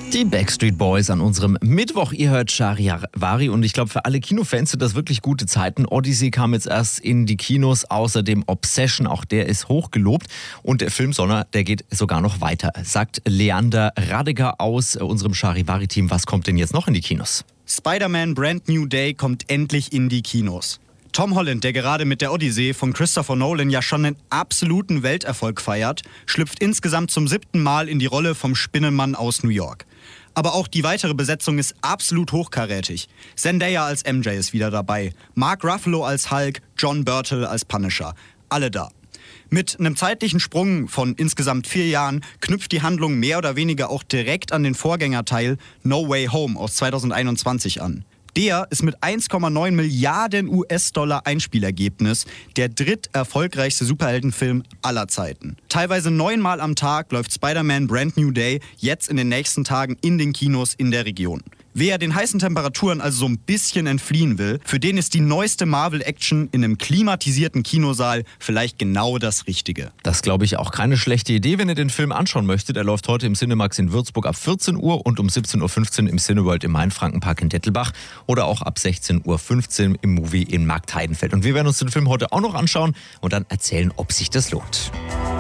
Die Backstreet Boys an unserem Mittwoch. Ihr hört Charivari und ich glaube, für alle Kinofans sind das wirklich gute Zeiten. Odyssey kam jetzt erst in die Kinos, außerdem Obsession, auch der ist hochgelobt. Und der Film Sonner, der geht sogar noch weiter, sagt Leander Radeger aus unserem Charivari-Team. Was kommt denn jetzt noch in die Kinos? Spider-Man Brand New Day kommt endlich in die Kinos. Tom Holland, der gerade mit der Odyssey von Christopher Nolan ja schon einen absoluten Welterfolg feiert, schlüpft insgesamt zum 7. Mal in die Rolle vom Spinnenmann aus New York. Aber auch die weitere Besetzung ist absolut hochkarätig. Zendaya als MJ ist wieder dabei, Mark Ruffalo als Hulk, John Burtle als Punisher. Alle da. Mit einem zeitlichen Sprung von insgesamt 4 Jahren knüpft die Handlung mehr oder weniger auch direkt an den Vorgängerteil No Way Home aus 2021 an. Der ist mit 1,9 Milliarden US-Dollar Einspielergebnis der dritterfolgreichste Superheldenfilm aller Zeiten. Teilweise 9-mal am Tag läuft Spider-Man Brand New Day jetzt in den nächsten Tagen in den Kinos in der Region. Wer den heißen Temperaturen also so ein bisschen entfliehen will, für den ist die neueste Marvel-Action in einem klimatisierten Kinosaal vielleicht genau das Richtige. Das glaube ich auch keine schlechte Idee, wenn ihr den Film anschauen möchtet. Er läuft heute im Cinemax in Würzburg ab 14 Uhr und um 17.15 Uhr im Cineworld im Main-Franken-Park in Dettelbach oder auch ab 16.15 Uhr im Movie in Marktheidenfeld. Und wir werden uns den Film heute auch noch anschauen und dann erzählen, ob sich das lohnt.